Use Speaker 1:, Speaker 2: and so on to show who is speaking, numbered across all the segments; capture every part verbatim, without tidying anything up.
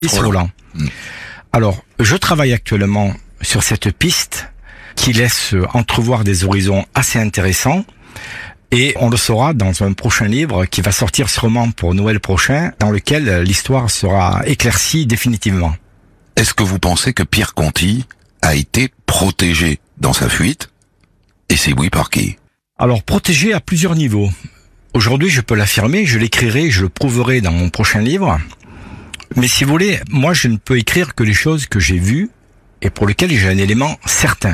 Speaker 1: Roland. Mmh. Alors, je travaille actuellement sur cette piste qui laisse entrevoir des horizons assez intéressants. Et on le saura dans un prochain livre qui va sortir sûrement pour Noël prochain, dans lequel l'histoire sera éclaircie définitivement.
Speaker 2: Est-ce que vous pensez que Pierre Conti a été protégé dans sa fuite? Et si oui, par qui?
Speaker 1: Alors, protégé à plusieurs niveaux. Aujourd'hui, je peux l'affirmer, je l'écrirai, je le prouverai dans mon prochain livre. Mais si vous voulez, moi je ne peux écrire que les choses que j'ai vues et pour lesquelles j'ai un élément certain.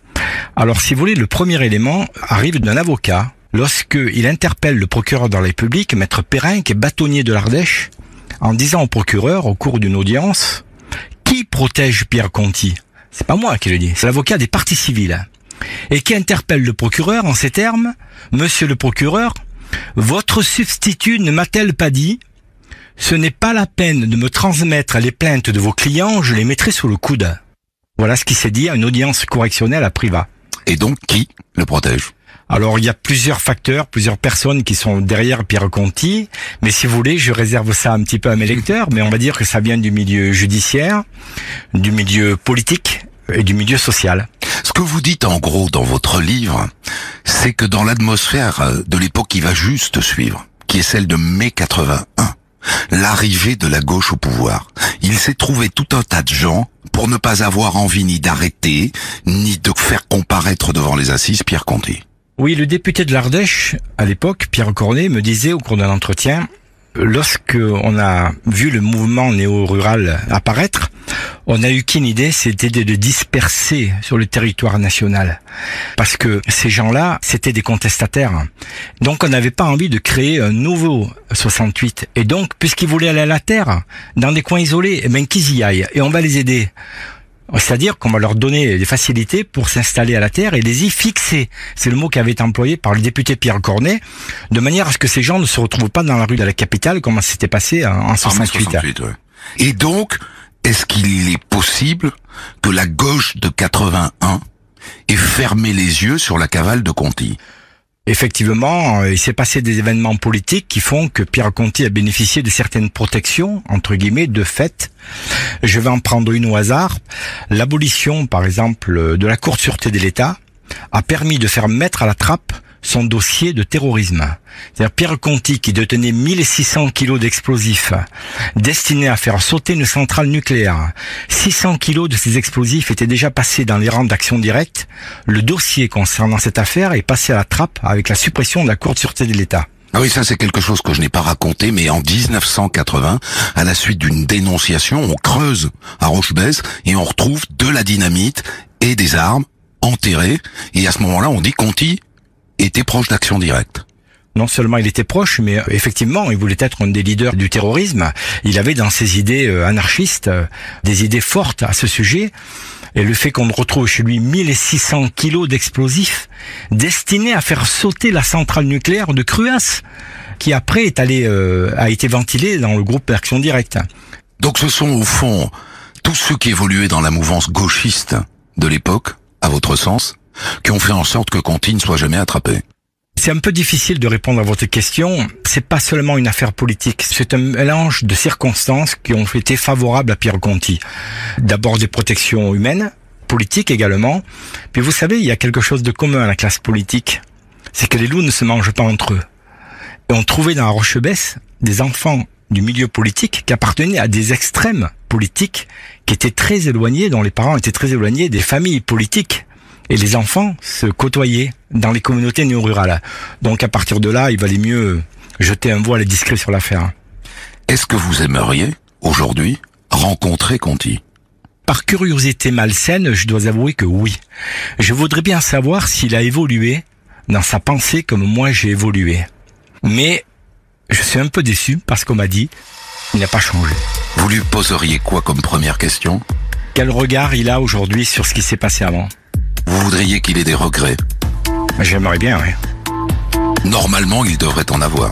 Speaker 1: Alors si vous voulez, le premier élément arrive d'un avocat lorsqu'il interpelle le procureur de la République, Maître Perrin, qui est bâtonnier de l'Ardèche, en disant au procureur, au cours d'une audience, qui protège Pierre Conti? C'est pas moi qui le dis, c'est l'avocat des parties civiles. Et qui interpelle le procureur en ces termes: Monsieur le procureur, votre substitut ne m'a-t-elle pas dit? Ce n'est pas la peine de me transmettre les plaintes de vos clients, je les mettrai sous le coude. Voilà ce qui s'est dit à une audience correctionnelle à Privas.
Speaker 2: Et donc, qui le protège?
Speaker 1: Alors, il y a plusieurs facteurs, plusieurs personnes qui sont derrière Pierre Conti, mais si vous voulez, je réserve ça un petit peu à mes lecteurs, mais on va dire que ça vient du milieu judiciaire, du milieu politique et du milieu social.
Speaker 2: Ce que vous dites en gros dans votre livre, c'est que dans l'atmosphère de l'époque qui va juste suivre, qui est celle de mai quatre-vingt-un, l'arrivée de la gauche au pouvoir, il s'est trouvé tout un tas de gens pour ne pas avoir envie ni d'arrêter, ni de faire comparaître devant les assises Pierre Conti.
Speaker 1: Oui, le député de l'Ardèche, à l'époque, Pierre Cornet, me disait au cours d'un entretien, lorsque on a vu le mouvement néo-rural apparaître, on a eu qu'une idée, c'était de le disperser sur le territoire national. Parce que ces gens-là, c'était des contestataires. Donc on n'avait pas envie de créer un nouveau soixante-huit. Et donc, puisqu'ils voulaient aller à la terre, dans des coins isolés, eh ben qu'ils y aillent. Et on va les aider. C'est-à-dire qu'on va leur donner des facilités pour s'installer à la terre et les y fixer. C'est le mot qui avait été employé par le député Pierre Cornet, de manière à ce que ces gens ne se retrouvent pas dans la rue de la capitale comme c'était passé en soixante-huit.
Speaker 2: En soixante-huit, ouais. Et donc, est-ce qu'il est possible que la gauche de quatre-vingt-un ait fermé les yeux sur la cavale de Conti?
Speaker 1: Effectivement, il s'est passé des événements politiques qui font que Pierre Conti a bénéficié de certaines protections, entre guillemets, de fait. Je vais en prendre une au hasard. L'abolition, par exemple, de la Cour de sûreté de l'État a permis de faire mettre à la trappe son dossier de terrorisme. C'est-à-dire Pierre Conti, qui détenait mille six cents kilos d'explosifs destinés à faire sauter une centrale nucléaire. six cents kilos de ces explosifs étaient déjà passés dans les rangs d'Action Directe. Le dossier concernant cette affaire est passé à la trappe avec la suppression de la Cour de sûreté de l'État.
Speaker 2: Ah oui, ça c'est quelque chose que je n'ai pas raconté, mais en dix-neuf cent quatre-vingts, à la suite d'une dénonciation, on creuse à Rochebesse et on retrouve de la dynamite et des armes enterrées. Et à ce moment-là, on dit Conti était proche d'Action Directe.
Speaker 1: Non seulement il était proche, mais effectivement, il voulait être un des leaders du terrorisme. Il avait dans ses idées anarchistes des idées fortes à ce sujet. Et le fait qu'on retrouve chez lui mille six cents kilos d'explosifs destinés à faire sauter la centrale nucléaire de Cruas, qui après est allé, euh, a été ventilée dans le groupe Action Directe.
Speaker 2: Donc ce sont au fond tous ceux qui évoluaient dans la mouvance gauchiste de l'époque, à votre sens, qui ont fait en sorte que Conti ne soit jamais attrapé.
Speaker 1: C'est un peu difficile de répondre à votre question. C'est pas seulement une affaire politique, c'est un mélange de circonstances qui ont été favorables à Pierre Conti. D'abord des protections humaines, politiques également. Puis vous savez, il y a quelque chose de commun à la classe politique. C'est que les loups ne se mangent pas entre eux. Et on trouvait dans la Rochebesse des enfants du milieu politique qui appartenaient à des extrêmes politiques qui étaient très éloignés, dont les parents étaient très éloignés des familles politiques. Et les enfants se côtoyaient dans les communautés néo-rurales. Donc à partir de là, il valait mieux jeter un voile discret sur l'affaire.
Speaker 2: Est-ce que vous aimeriez, aujourd'hui, rencontrer Conti?
Speaker 1: Par curiosité malsaine, je dois avouer que oui. Je voudrais bien savoir s'il a évolué dans sa pensée comme moi j'ai évolué. Mais je suis un peu déçu parce qu'on m'a dit qu'il n'a pas changé.
Speaker 2: Vous lui poseriez quoi comme première question?
Speaker 1: Quel regard il a aujourd'hui sur ce qui s'est passé avant?
Speaker 2: Vous voudriez qu'il ait des regrets?
Speaker 1: J'aimerais bien, oui.
Speaker 2: Normalement, il devrait en avoir.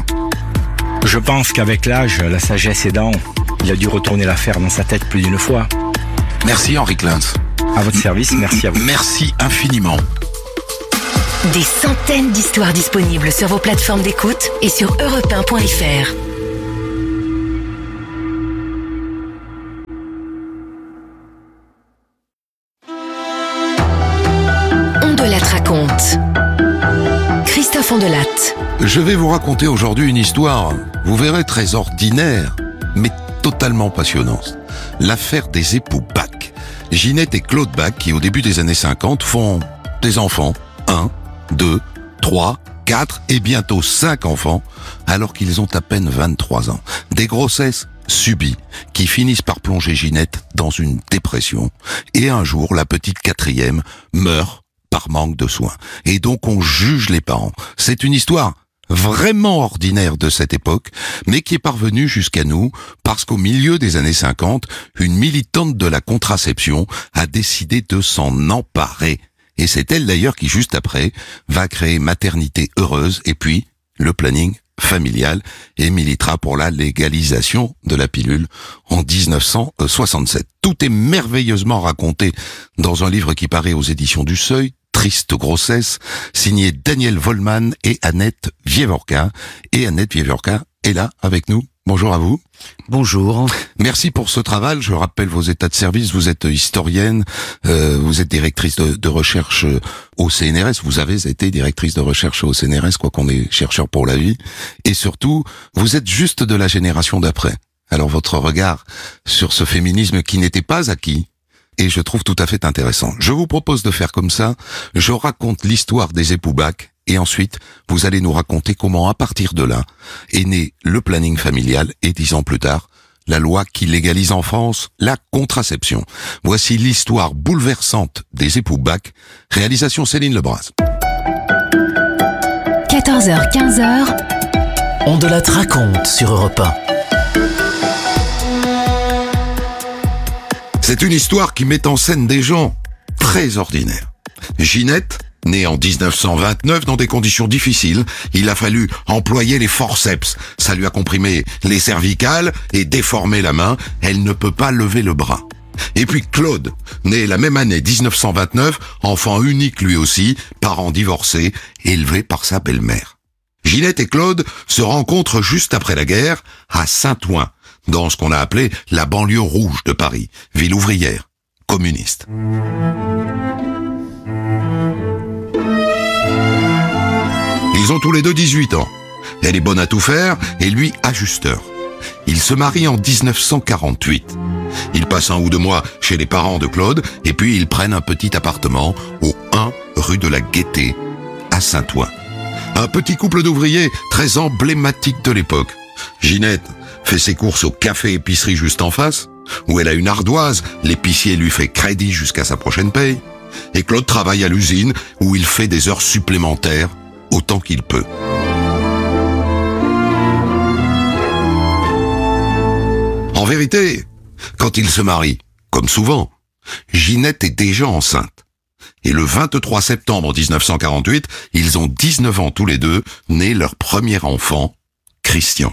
Speaker 1: Je pense qu'avec l'âge, la sagesse aidant, il a dû retourner l'affaire dans sa tête plus d'une fois.
Speaker 2: Merci Henri Kleins.
Speaker 1: À votre service, merci à vous.
Speaker 2: Merci infiniment.
Speaker 3: Des centaines d'histoires disponibles sur vos plateformes d'écoute et sur europe un point f r. raconte. Christophe Ondelatte.
Speaker 2: Je vais vous raconter aujourd'hui une histoire, vous verrez, très ordinaire, mais totalement passionnante. L'affaire des époux Bach. Ginette et Claude Bach, qui au début des années cinquante font des enfants. Un, deux, trois, quatre et bientôt cinq enfants, alors qu'ils ont à peine vingt-trois ans. Des grossesses subies qui finissent par plonger Ginette dans une dépression. Et un jour, la petite quatrième meurt par manque de soins. Et donc on juge les parents. C'est une histoire vraiment ordinaire de cette époque, mais qui est parvenue jusqu'à nous parce qu'au milieu des années cinquante, une militante de la contraception a décidé de s'en emparer. Et c'est elle d'ailleurs qui, juste après, va créer Maternité Heureuse et puis le planning familial et militera pour la légalisation de la pilule en dix-neuf cent soixante-sept. Tout est merveilleusement raconté dans un livre qui paraît aux éditions du Seuil, Triste grossesse, signé Daniel Vollmann et Annette Wieworka. Et Annette Wieworka est là avec nous. Bonjour à vous.
Speaker 4: Bonjour.
Speaker 2: Merci pour ce travail. Je rappelle vos états de service. Vous êtes historienne, euh, vous êtes directrice de, de recherche au C N R S. Vous avez été directrice de recherche au C N R S, quoi qu'on est chercheur pour la vie. Et surtout, vous êtes juste de la génération d'après. Alors votre regard sur ce féminisme qui n'était pas acquis, et je trouve tout à fait intéressant. Je vous propose de faire comme ça. Je raconte l'histoire des époux Bach. Et ensuite, vous allez nous raconter comment, à partir de là, est né le planning familial et dix ans plus tard, la loi qui légalise en France la contraception. Voici l'histoire bouleversante des époux Bach. Réalisation Céline Lebras.
Speaker 3: quatorze heures quinze.
Speaker 4: Ondelatte raconte sur Europe un.
Speaker 2: C'est une histoire qui met en scène des gens très ordinaires. Ginette, née en dix-neuf cent vingt-neuf dans des conditions difficiles, il a fallu employer les forceps. Ça lui a comprimé les cervicales et déformé la main. Elle ne peut pas lever le bras. Et puis Claude, né la même année dix-neuf cent vingt-neuf, enfant unique lui aussi, parent divorcé, élevé par sa belle-mère. Ginette et Claude se rencontrent juste après la guerre à Saint-Ouen, dans ce qu'on a appelé la banlieue rouge de Paris, ville ouvrière, communiste. Ils ont tous les deux dix-huit ans. Elle est bonne à tout faire et lui ajusteur. Ils se marient en dix-neuf cent quarante-huit. Ils passent un ou deux mois chez les parents de Claude et puis ils prennent un petit appartement au un rue de la Gaîté à Saint-Ouen. Un petit couple d'ouvriers très emblématique de l'époque. Ginette fait ses courses au café-épicerie juste en face, où elle a une ardoise, l'épicier lui fait crédit jusqu'à sa prochaine paye. Et Claude travaille à l'usine où il fait des heures supplémentaires autant qu'il peut. En vérité, quand ils se marient, comme souvent, Ginette est déjà enceinte. Et le vingt-trois septembre dix-neuf cent quarante-huit, ils ont dix-neuf ans tous les deux, né leur premier enfant, Christian.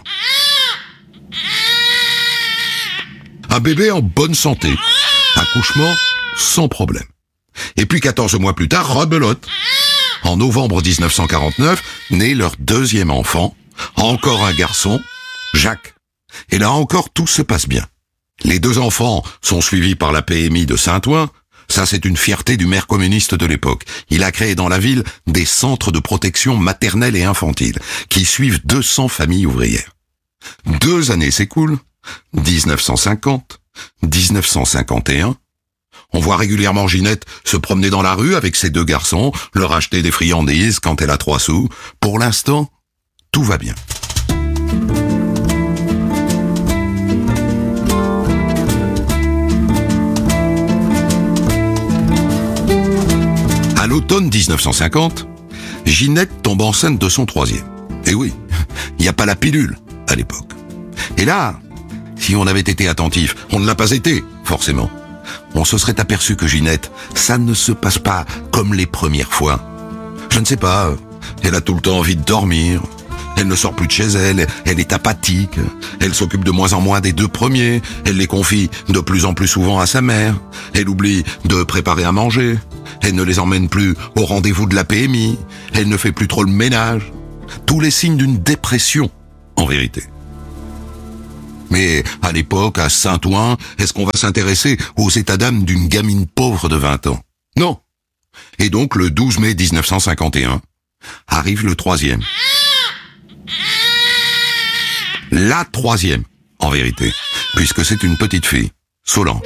Speaker 2: Un bébé en bonne santé. Accouchement sans problème. Et puis quatorze mois plus tard, rebelote. En novembre dix-neuf cent quarante-neuf, naît leur deuxième enfant, encore un garçon, Jacques. Et là encore, tout se passe bien. Les deux enfants sont suivis par la P M I de Saint-Ouen. Ça, c'est une fierté du maire communiste de l'époque. Il a créé dans la ville des centres de protection maternelle et infantile, qui suivent deux cents familles ouvrières. Deux années s'écoulent, dix-neuf cent cinquante, dix-neuf cent cinquante et un. On voit régulièrement Ginette se promener dans la rue avec ses deux garçons, leur acheter des friandises quand elle a trois sous. Pour l'instant, tout va bien. À l'automne dix-neuf cent cinquante, Ginette tombe enceinte de son troisième. Et oui, il n'y a pas la pilule à l'époque. Et là, si on avait été attentif, on ne l'a pas été, forcément. On se serait aperçu que Ginette, ça ne se passe pas comme les premières fois. Je ne sais pas, elle a tout le temps envie de dormir, elle ne sort plus de chez elle, elle est apathique, elle s'occupe de moins en moins des deux premiers, elle les confie de plus en plus souvent à sa mère, elle oublie de préparer à manger, elle ne les emmène plus au rendez-vous de la P M I, elle ne fait plus trop le ménage. Tous les signes d'une dépression, en vérité. Mais à l'époque, à Saint-Ouen, est-ce qu'on va s'intéresser aux états d'âme d'une gamine pauvre de vingt ans? Non. Et donc, le douze mai dix-neuf cent cinquante et un, arrive le troisième. La troisième, en vérité, puisque c'est une petite fille, Solange.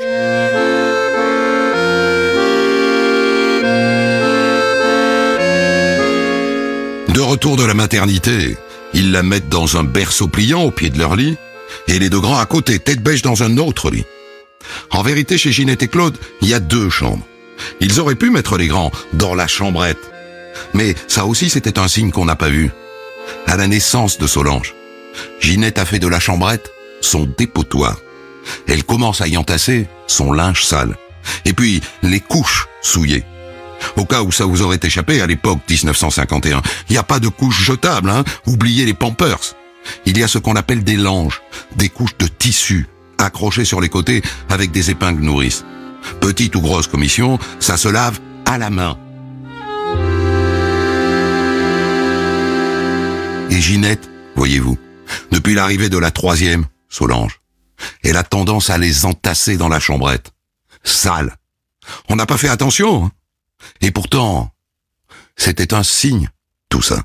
Speaker 2: De retour de la maternité, ils la mettent dans un berceau pliant au pied de leur lit, et les deux grands à côté, tête bêche dans un autre lit. En vérité, chez Ginette et Claude, il y a deux chambres. Ils auraient pu mettre les grands dans la chambrette. Mais ça aussi, c'était un signe qu'on n'a pas vu. À la naissance de Solange, Ginette a fait de la chambrette son dépotoir. Elle commence à y entasser son linge sale. Et puis, les couches souillées. Au cas où ça vous aurait échappé, à l'époque dix-neuf cent cinquante et un, il n'y a pas de couches jetables, hein. Oubliez les Pampers. Il y a ce qu'on appelle des langes, des couches de tissu, accrochées sur les côtés avec des épingles nourrices. Petite ou grosse commission, ça se lave à la main. Et Ginette, voyez-vous, depuis l'arrivée de la troisième, Solange, elle a tendance à les entasser dans la chambrette. Sale. On n'a pas fait attention, hein. Et pourtant, c'était un signe, tout ça.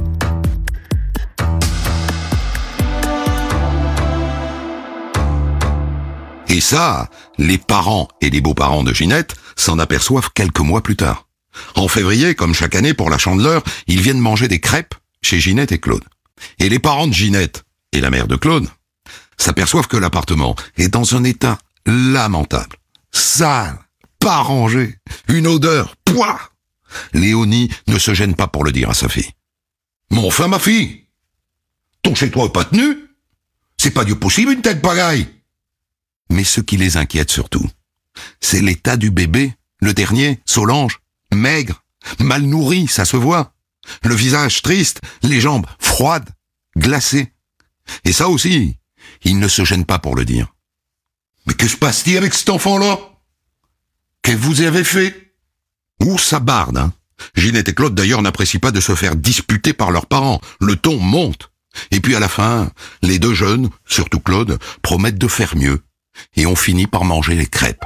Speaker 2: Et ça, les parents et les beaux-parents de Ginette s'en aperçoivent quelques mois plus tard. En février, comme chaque année pour la Chandeleur, ils viennent manger des crêpes chez Ginette et Claude. Et les parents de Ginette et la mère de Claude s'aperçoivent que l'appartement est dans un état lamentable. Sale, pas rangé, une odeur, pouah. Léonie ne se gêne pas pour le dire à sa fille. Mais enfin, ma fille, ton chez-toi est pas tenu. C'est pas du possible une telle pagaille. Mais ce qui les inquiète surtout, c'est l'état du bébé, le dernier, Solange, maigre, mal nourri, ça se voit. Le visage triste, les jambes froides, glacées. Et ça aussi, ils ne se gênent pas pour le dire. Mais que se passe-t-il avec cet enfant-là? Qu'est-ce que vous avez fait? Ouh, ça barde, hein. Ginette et Claude d'ailleurs n'apprécient pas de se faire disputer par leurs parents. Le ton monte. Et puis à la fin, les deux jeunes, surtout Claude, promettent de faire mieux. Et on finit par manger les crêpes.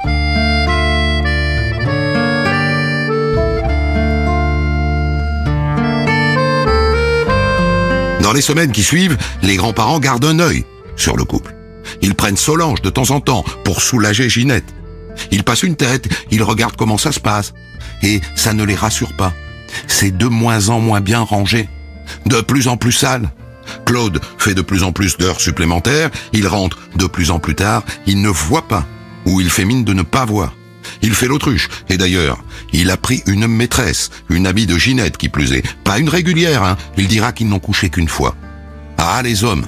Speaker 2: Dans les semaines qui suivent, les grands-parents gardent un œil sur le couple. Ils prennent Solange de temps en temps pour soulager Ginette. Ils passent une tête, ils regardent comment ça se passe. Et ça ne les rassure pas. C'est de moins en moins bien rangé, de plus en plus sale. Claude fait de plus en plus d'heures supplémentaires, il rentre de plus en plus tard, il ne voit pas, ou il fait mine de ne pas voir. Il fait l'autruche, et d'ailleurs, il a pris une maîtresse, une amie de Ginette qui plus est, pas une régulière, hein. Il dira qu'ils n'ont couché qu'une fois. Ah, les hommes.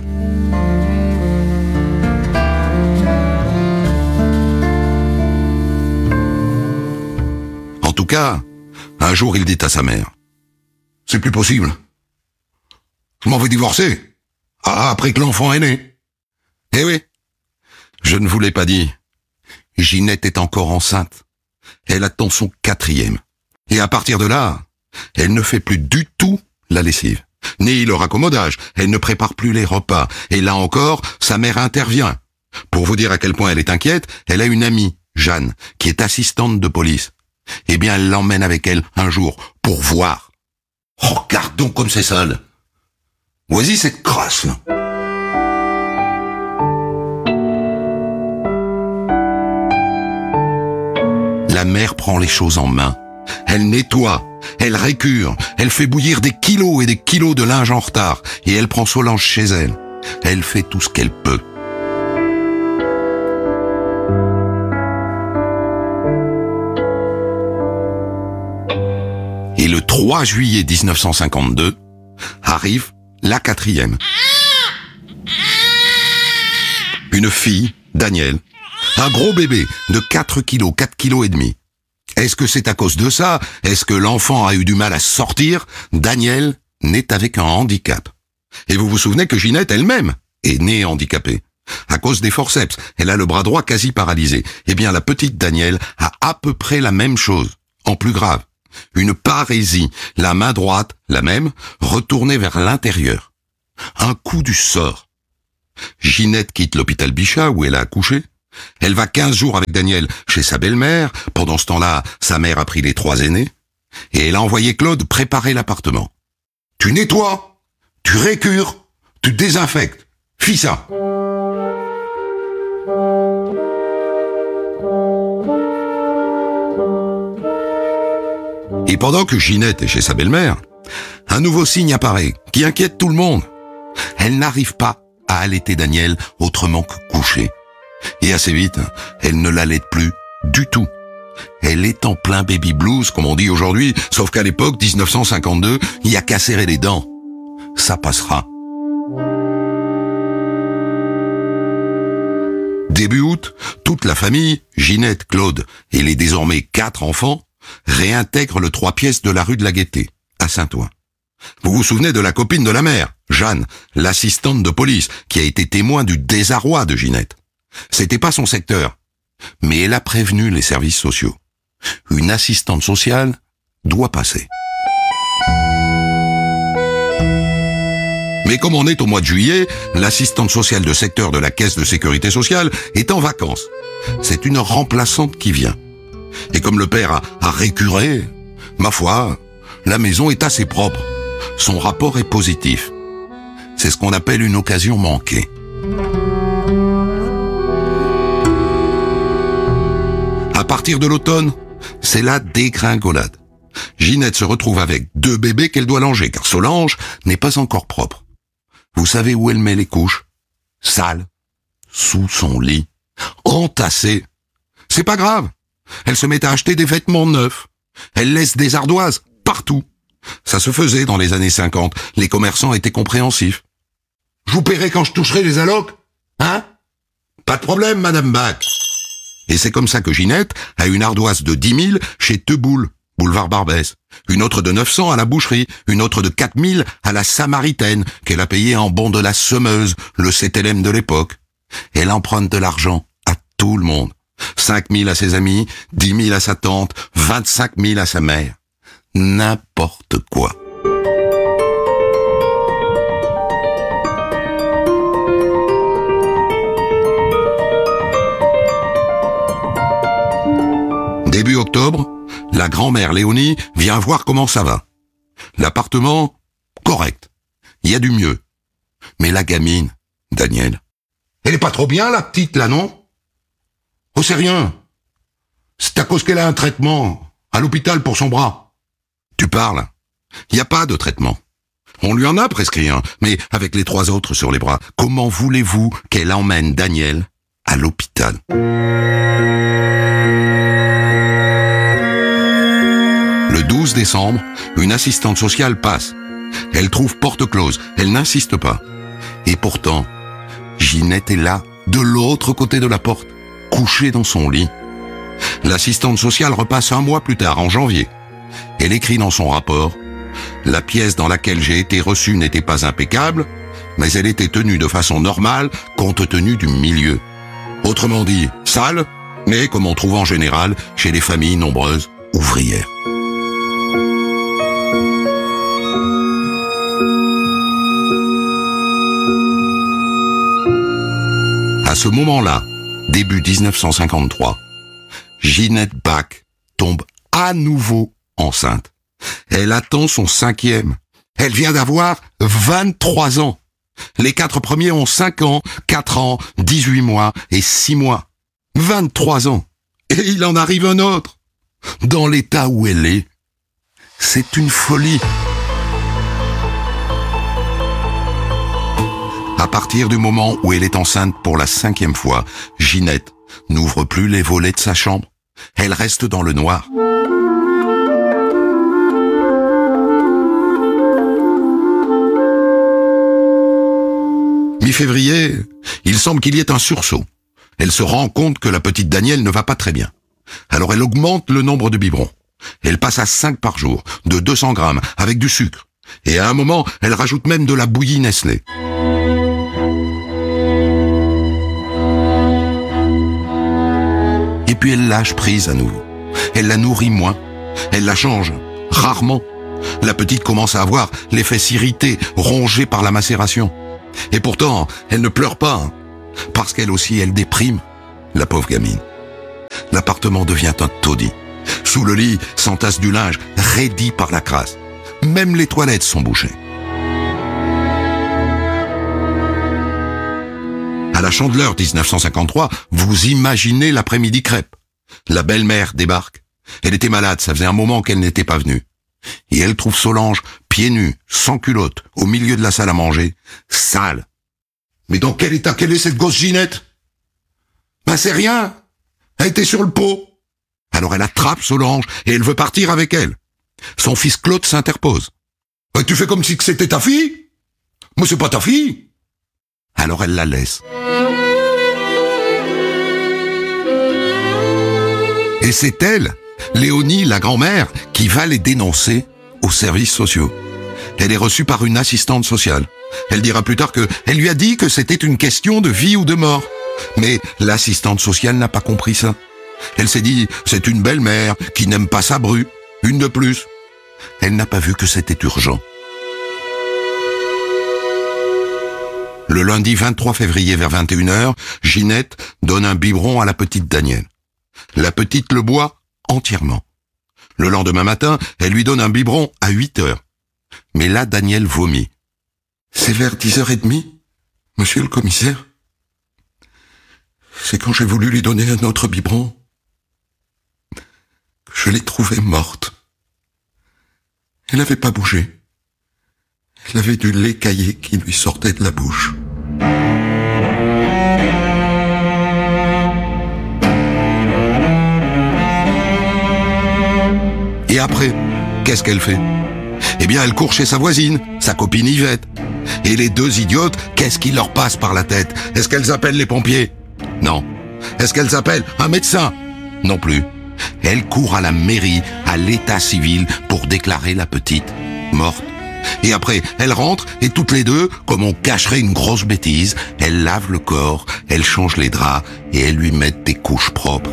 Speaker 2: En tout cas, un jour il dit à sa mère, « C'est plus possible. Je m'en vais divorcer. Ah, après que l'enfant est né. » Eh oui, je ne vous l'ai pas dit. Ginette est encore enceinte. Elle attend son quatrième. Et à partir de là, elle ne fait plus du tout la lessive, ni le raccommodage. Elle ne prépare plus les repas. Et là encore, sa mère intervient. Pour vous dire à quel point elle est inquiète, elle a une amie, Jeanne, qui est assistante de police. Eh bien, elle l'emmène avec elle un jour pour voir. Oh, regarde donc comme c'est sale. Voici cette crasse, là. La mère prend les choses en main. Elle nettoie, elle récure, elle fait bouillir des kilos et des kilos de linge en retard, et elle prend Solange chez elle. Elle fait tout ce qu'elle peut. Et le trois juillet dix-neuf cent cinquante-deux, arrive la quatrième. Une fille, Danielle, un gros bébé de quatre kilos, quatre kilos et demi. Est-ce que c'est à cause de ça? Est-ce que l'enfant a eu du mal à sortir? Danielle naît avec un handicap. Et vous vous souvenez que Ginette elle-même est née handicapée. À cause des forceps, elle a le bras droit quasi paralysé. Eh bien, la petite Danielle a à peu près la même chose, en plus grave. Une parésie, la main droite, la même, retournée vers l'intérieur. Un coup du sort. Ginette quitte l'hôpital Bichat où elle a accouché. Elle va quinze jours avec Daniel chez sa belle-mère. Pendant ce temps-là, sa mère a pris les trois aînés. Et elle a envoyé Claude préparer l'appartement. Tu nettoies, tu récures, tu désinfectes. Fis ça. Et pendant que Ginette est chez sa belle-mère, un nouveau signe apparaît qui inquiète tout le monde. Elle n'arrive pas à allaiter Daniel autrement que couché. Et assez vite, elle ne l'allaite plus du tout. Elle est en plein baby blues, comme on dit aujourd'hui, sauf qu'à l'époque, dix-neuf cent cinquante-deux, il n'y a qu'à serrer les dents. Ça passera. Début août, toute la famille, Ginette, Claude et les désormais quatre enfants, réintègrent le trois pièces de la rue de la Gaîté, à Saint-Ouen. Vous vous souvenez de la copine de la mère, Jeanne, l'assistante de police, qui a été témoin du désarroi de Ginette. C'était pas son secteur, mais elle a prévenu les services sociaux. Une assistante sociale doit passer. Mais comme on est au mois de juillet, l'assistante sociale de secteur de la caisse de sécurité sociale est en vacances. C'est une remplaçante qui vient. Et comme le père a, a récuré, ma foi, la maison est assez propre. Son rapport est positif. C'est ce qu'on appelle une occasion manquée. À partir de l'automne, c'est la dégringolade. Ginette se retrouve avec deux bébés qu'elle doit langer, car Solange n'est pas encore propre. Vous savez où elle met les couches? Sales, sous son lit, entassées. C'est pas grave. Elle se met à acheter des vêtements neufs. Elle laisse des ardoises partout. Ça se faisait dans les années cinquante. Les commerçants étaient compréhensifs. Je vous paierai quand je toucherai les allocs, hein? Pas de problème, Madame Bach. Et c'est comme ça que Ginette a une ardoise de dix mille chez Teboul, boulevard Barbès, une autre de neuf cents à la boucherie, une autre de quatre mille à la Samaritaine, qu'elle a payée en bon de la semeuse, le C T L M de l'époque. Elle emprunte de l'argent à tout le monde. cinq mille à ses amis, dix mille à sa tante, vingt-cinq mille à sa mère. N'importe quoi. Début octobre, la grand-mère Léonie vient voir comment ça va. L'appartement, correct. Il y a du mieux. Mais la gamine, Daniel, elle est pas trop bien, la petite, là, non? Oh, c'est rien. C'est à cause qu'elle a un traitement à l'hôpital pour son bras. Tu parles. Il n'y a pas de traitement. On lui en a prescrit un, mais avec les trois autres sur les bras, comment voulez-vous qu'elle emmène Daniel à l'hôpital? Le douze décembre, une assistante sociale passe. Elle trouve porte close, elle n'insiste pas. Et pourtant, Ginette est là, de l'autre côté de la porte, couchée dans son lit. L'assistante sociale repasse un mois plus tard, en janvier. Elle écrit dans son rapport « La pièce dans laquelle j'ai été reçue n'était pas impeccable, mais elle était tenue de façon normale compte tenu du milieu. Autrement dit, sale, mais comme on trouve en général chez les familles nombreuses ouvrières. » À ce moment-là, début dix-neuf cent cinquante-trois, Ginette Bach tombe à nouveau enceinte. Elle attend son cinquième. Elle vient d'avoir vingt-trois ans. Les quatre premiers ont cinq ans, quatre ans, dix-huit mois et six mois. vingt-trois ans. Et il en arrive un autre. Dans l'état où elle est, c'est une folie. À partir du moment où elle est enceinte pour la cinquième fois, Ginette n'ouvre plus les volets de sa chambre. Elle reste dans le noir. Mi-février, il semble qu'il y ait un sursaut. Elle se rend compte que la petite Danielle ne va pas très bien. Alors elle augmente le nombre de biberons. Elle passe à cinq par jour, de deux cents grammes, avec du sucre. Et à un moment, elle rajoute même de la bouillie Nestlé. Et puis elle lâche prise à nouveau. Elle la nourrit moins. Elle la change, rarement. La petite commence à avoir les fesses irritées, rongées par la macération. Et pourtant, elle ne pleure pas, hein, parce qu'elle aussi, elle déprime, la pauvre gamine. L'appartement devient un taudis. Sous le lit s'entasse du linge, raidi par la crasse. Même les toilettes sont bouchées. À la Chandeleur dix-neuf cent cinquante-trois, vous imaginez l'après-midi crêpe. La belle-mère débarque. Elle était malade, ça faisait un moment qu'elle n'était pas venue. Et elle trouve Solange, pieds nus, sans culotte, au milieu de la salle à manger, sale. Mais dans quel état qu'elle est cette gosse Ginette? Ben c'est rien. Elle était sur le pot. Alors elle attrape Solange et elle veut partir avec elle. Son fils Claude s'interpose. Ben, tu fais comme si c'était ta fille? Mais c'est pas ta fille. Alors elle la laisse. Et c'est elle, Léonie, la grand-mère, qui va les dénoncer aux services sociaux. Elle est reçue par une assistante sociale. Elle dira plus tard que elle lui a dit que c'était une question de vie ou de mort. Mais l'assistante sociale n'a pas compris ça. Elle s'est dit, c'est une belle-mère qui n'aime pas sa bru, une de plus. Elle n'a pas vu que c'était urgent. Le lundi vingt-trois février vers vingt et une heures, Ginette donne un biberon à la petite Danielle. La petite le boit entièrement. Le lendemain matin, elle lui donne un biberon à huit heures. Mais là, Danielle vomit. C'est vers dix heures trente, monsieur le commissaire. C'est quand j'ai voulu lui donner un autre biberon que je l'ai trouvée morte. Elle n'avait pas bougé. Elle avait du lait caillé qui lui sortait de la bouche. Et après, qu'est-ce qu'elle fait? Eh bien, elle court chez sa voisine, sa copine Yvette. Et les deux idiotes, qu'est-ce qui leur passe par la tête? Est-ce qu'elles appellent les pompiers? Non. Est-ce qu'elles appellent un médecin? Non plus. Elle court à la mairie, à l'état civil, pour déclarer la petite morte. Et après, elle rentre et toutes les deux, comme on cacherait une grosse bêtise, elles lavent le corps, elles changent les draps et elles lui mettent des couches propres.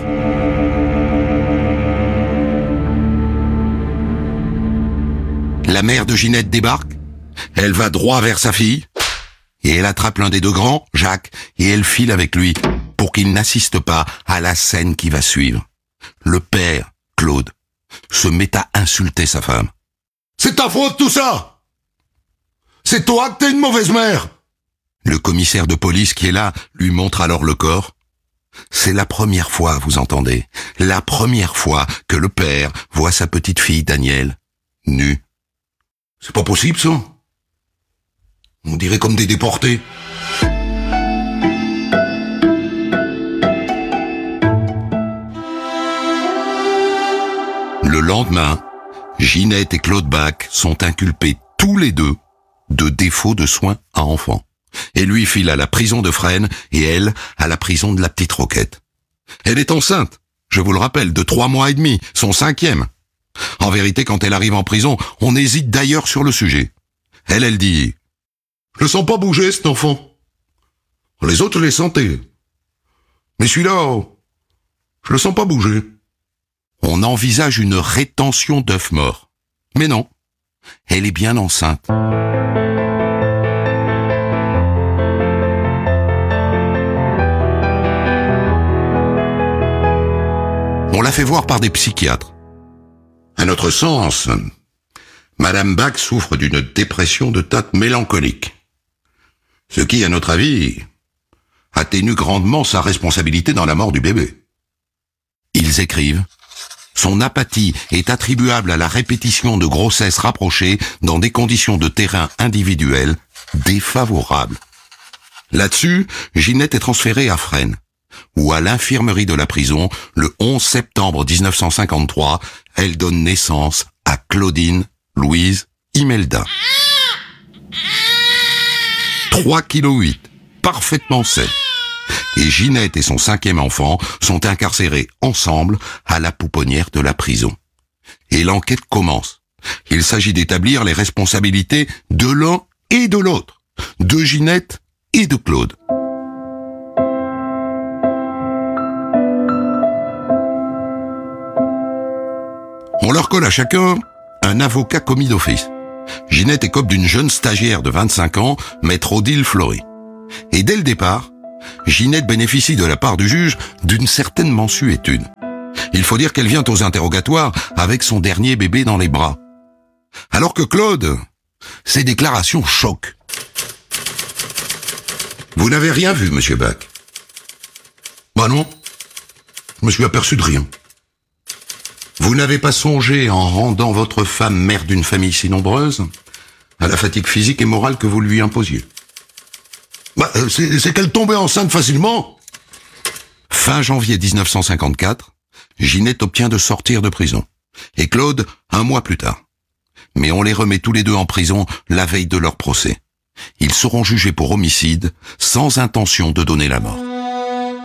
Speaker 2: La mère de Ginette débarque, elle va droit vers sa fille, et elle attrape l'un des deux grands, Jacques, et elle file avec lui, pour qu'il n'assiste pas à la scène qui va suivre. Le père, Claude, se met à insulter sa femme. « C'est ta faute tout ça! C'est toi que t'es une mauvaise mère !» Le commissaire de police qui est là lui montre alors le corps. C'est la première fois, vous entendez, la première fois que le père voit sa petite fille Danielle nue. C'est pas possible, ça. On dirait comme des déportés. Le lendemain, Ginette et Claude Bach sont inculpés tous les deux de défaut de soins à enfants. Et lui file à la prison de Fresnes et elle à la prison de la Petite Roquette. Elle est enceinte, je vous le rappelle, de trois mois et demi, son cinquième. En vérité, quand elle arrive en prison, on hésite d'ailleurs sur le sujet. Elle, elle dit « Je le sens pas bouger, cet enfant. Les autres, je les sentais. Mais celui-là, je le sens pas bouger. » On envisage une rétention d'œufs morts. Mais non, elle est bien enceinte. On l'a fait voir par des psychiatres. À notre sens, Madame Bach souffre d'une dépression de type mélancolique. Ce qui, à notre avis, atténue grandement sa responsabilité dans la mort du bébé. Ils écrivent « Son apathie est attribuable à la répétition de grossesses rapprochées dans des conditions de terrain individuelles défavorables. » Là-dessus, Ginette est transférée à Fresnes, où à l'infirmerie de la prison, le onze septembre dix-neuf cent cinquante-trois, elle donne naissance à Claudine Louise Imelda. trois virgule huit kilos, parfaitement saine. Et Ginette et son cinquième enfant sont incarcérés ensemble à la pouponnière de la prison. Et l'enquête commence. Il s'agit d'établir les responsabilités de l'un et de l'autre, de Ginette et de Claude. On leur colle à chacun un avocat commis d'office. Ginette écope d'une jeune stagiaire de vingt-cinq ans, maître Odile Fleury. Et dès le départ, Ginette bénéficie de la part du juge d'une certaine mansuétude. Il faut dire qu'elle vient aux interrogatoires avec son dernier bébé dans les bras. Alors que Claude, ses déclarations choquent. Vous n'avez rien vu, monsieur Bach? Bah non, je me suis aperçu de rien. Vous n'avez pas songé, en rendant votre femme mère d'une famille si nombreuse, à la fatigue physique et morale que vous lui imposiez? Bah, c'est, c'est qu'elle tombait enceinte facilement. Fin janvier dix-neuf cent cinquante-quatre, Ginette obtient de sortir de prison. Et Claude, un mois plus tard. Mais on les remet tous les deux en prison la veille de leur procès. Ils seront jugés pour homicide, sans intention de donner la mort.